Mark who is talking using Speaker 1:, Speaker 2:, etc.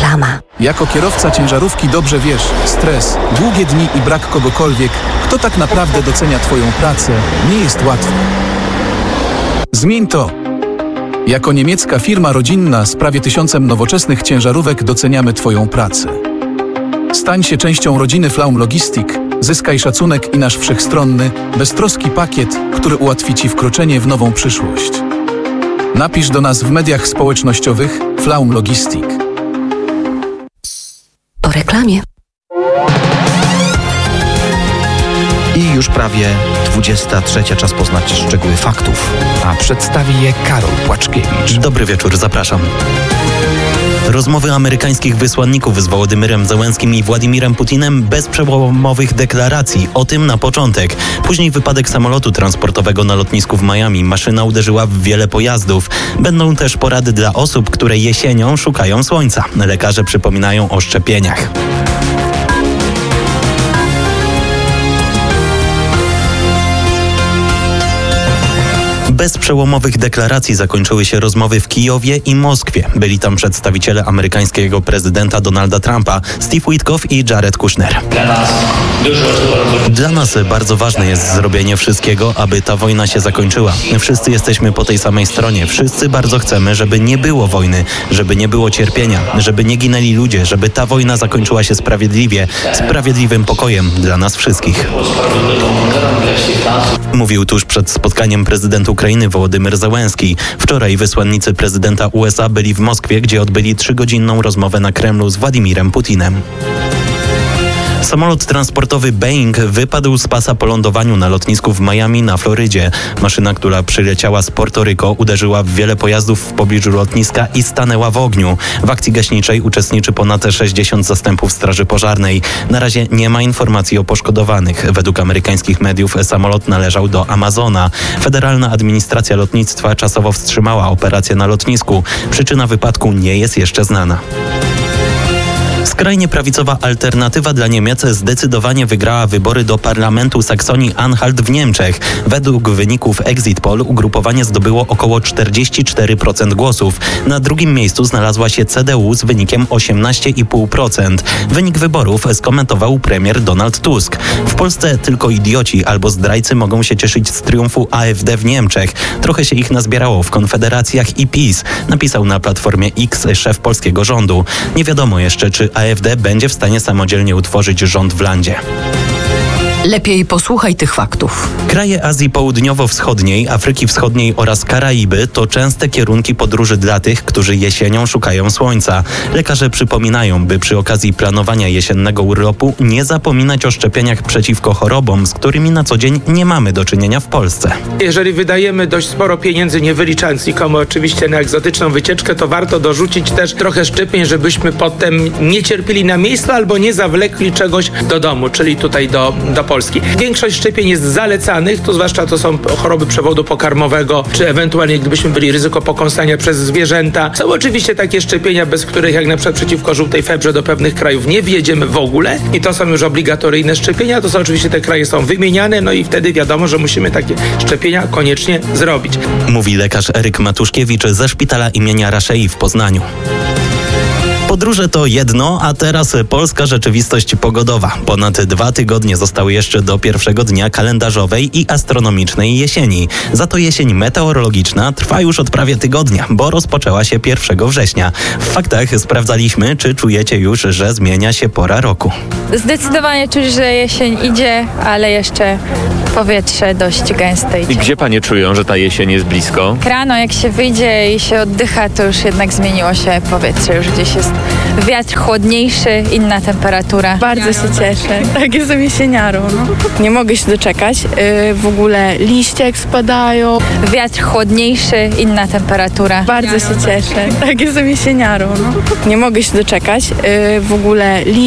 Speaker 1: Reklama.
Speaker 2: Jako kierowca ciężarówki dobrze wiesz, stres, długie dni i brak kogokolwiek, kto tak naprawdę docenia Twoją pracę, nie jest łatwy. Zmień to! Jako niemiecka firma rodzinna z prawie 1000 nowoczesnych ciężarówek doceniamy Twoją pracę. Stań się częścią rodziny Flaum Logistic, zyskaj szacunek i nasz wszechstronny, beztroski pakiet, który ułatwi Ci wkroczenie w nową przyszłość. Napisz do nas w mediach społecznościowych Flaum Logistic.
Speaker 1: Po reklamie.
Speaker 3: I już prawie 23. Czas poznać szczegóły faktów. A przedstawi je Karol Płaczkiewicz.
Speaker 4: Dobry wieczór, zapraszam. Rozmowy amerykańskich wysłanników z Wołodymyrem Zełenskim i Władimirem Putinem bez przełomowych deklaracji. O tym na początek. Później wypadek samolotu transportowego na lotnisku w Miami. Maszyna uderzyła w wiele pojazdów. Będą też porady dla osób, które jesienią szukają słońca. Lekarze przypominają o szczepieniach. Bez przełomowych deklaracji zakończyły się rozmowy w Kijowie i Moskwie. Byli tam przedstawiciele amerykańskiego prezydenta Donalda Trumpa, Steve Witkoff i Jared Kushner. Dla nas bardzo ważne jest zrobienie wszystkiego, aby ta wojna się zakończyła. Wszyscy jesteśmy po tej samej stronie. Wszyscy bardzo chcemy, żeby nie było wojny, żeby nie było cierpienia, żeby nie ginęli ludzie, żeby ta wojna zakończyła się sprawiedliwie, sprawiedliwym pokojem dla nas wszystkich. Mówił tuż przed spotkaniem prezydent Ukrainy Wołodymyr Zełenski. Wczoraj wysłannicy prezydenta USA byli w Moskwie, gdzie odbyli 3-godzinną rozmowę na Kremlu z Władimirem Putinem. Samolot transportowy Boeing wypadł z pasa po lądowaniu na lotnisku w Miami na Florydzie. Maszyna, która przyleciała z Porto Rico, uderzyła w wiele pojazdów w pobliżu lotniska i stanęła w ogniu. W akcji gaśniczej uczestniczy ponad 60 zastępów straży pożarnej. Na razie nie ma informacji o poszkodowanych. Według amerykańskich mediów samolot należał do Amazona. Federalna Administracja Lotnictwa czasowo wstrzymała operację na lotnisku. Przyczyna wypadku nie jest jeszcze znana. Skrajnie prawicowa Alternatywa dla Niemiec zdecydowanie wygrała wybory do parlamentu Saksonii-Anhalt w Niemczech. Według wyników Exit Poll ugrupowanie zdobyło około 44% głosów. Na drugim miejscu znalazła się CDU z wynikiem 18,5%. Wynik wyborów skomentował premier Donald Tusk. W Polsce tylko idioci albo zdrajcy mogą się cieszyć z triumfu AfD w Niemczech. Trochę się ich nazbierało w Konfederacjach i PiS, napisał na Platformie X szef polskiego rządu. Nie wiadomo jeszcze, czy AfD będzie w stanie samodzielnie utworzyć rząd w landzie.
Speaker 1: Lepiej posłuchaj tych faktów.
Speaker 4: Kraje Azji Południowo-Wschodniej, Afryki Wschodniej oraz Karaiby to częste kierunki podróży dla tych, którzy jesienią szukają słońca. Lekarze przypominają, by przy okazji planowania jesiennego urlopu nie zapominać o szczepieniach przeciwko chorobom, z którymi na co dzień nie mamy do czynienia w Polsce.
Speaker 5: Jeżeli wydajemy dość sporo pieniędzy, nie wyliczając nikomu oczywiście na egzotyczną wycieczkę, to warto dorzucić też trochę szczepień, żebyśmy potem nie cierpieli na miejscu albo nie zawlekli czegoś do domu, czyli tutaj do Polski. Większość szczepień jest zalecanych, to zwłaszcza to są choroby przewodu pokarmowego, czy ewentualnie gdybyśmy byli ryzyko pokąsania przez zwierzęta. Są oczywiście takie szczepienia, bez których jak na przykład przeciwko żółtej febrze do pewnych krajów nie wjedziemy w ogóle i to są już obligatoryjne szczepienia, to są oczywiście te kraje są wymieniane, no i wtedy wiadomo, że musimy takie szczepienia koniecznie zrobić.
Speaker 4: Mówi lekarz Eryk Matuszkiewicz ze szpitala imienia Raszei w Poznaniu. Podróże to jedno, a teraz polska rzeczywistość pogodowa. Ponad 2 tygodnie zostały jeszcze do pierwszego dnia kalendarzowej i astronomicznej jesieni. Za to jesień meteorologiczna trwa już od prawie tygodnia, bo rozpoczęła się 1 września. W faktach sprawdzaliśmy, czy czujecie już, że zmienia się pora roku.
Speaker 6: Zdecydowanie czuć, że jesień idzie, ale jeszcze powietrze dość gęste idzie.
Speaker 7: I gdzie panie czują, że ta jesień jest blisko?
Speaker 6: Rano jak się wyjdzie i się oddycha, to już jednak zmieniło się powietrze, już gdzieś jest wiatr chłodniejszy, inna temperatura.
Speaker 8: Bardzo się cieszę. Tak, jestem jesieniarą. Nie mogę się doczekać. W ogóle liście jak spadają.
Speaker 6: Wiatr chłodniejszy, inna temperatura.
Speaker 8: Bardzo się cieszę. Tak, jestem jesieniarą. Nie mogę się doczekać. W ogóle liście